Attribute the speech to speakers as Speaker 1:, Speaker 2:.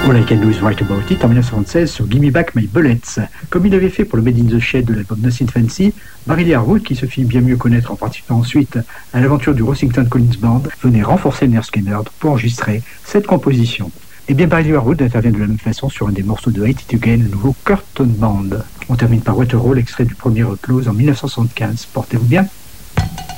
Speaker 1: All I Can Do Is Write About It en 1976 sur Gimme Back My Bullets. Comme il avait fait pour le Made in the Shed de l'album Nothing Fancy, Barry Lee Harwood, qui se fit bien mieux connaître en participant ensuite à l'aventure du Rossington Collins Band, venait renforcer Ners Skinner pour enregistrer cette composition. Et bien Barry Lee Harwood intervient de la même façon sur un des morceaux de Hate It Again, le nouveau Curtain Band. On termine par Waterhole, extrait du premier Close en 1975. Portez-vous bien.